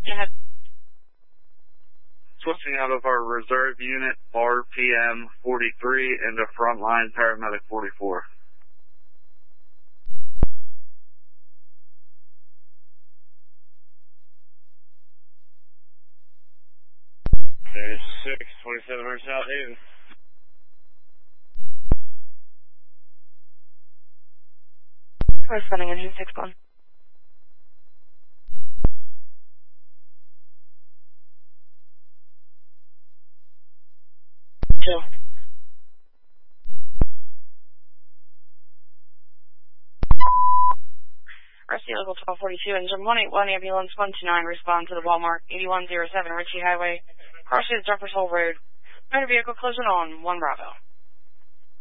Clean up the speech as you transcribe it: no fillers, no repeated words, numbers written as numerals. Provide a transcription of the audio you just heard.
ahead. Switching out of our reserve unit, RPM 43, into frontline paramedic 44. There's 6, 2700 South Haven. Corresponding engine 6-1. RC Local 1242, engine 181, ambulance 129, respond to the Walmart 8107 Ritchie Highway, crossing Jefferson Hole Road. Motor vehicle collision on 1 Bravo.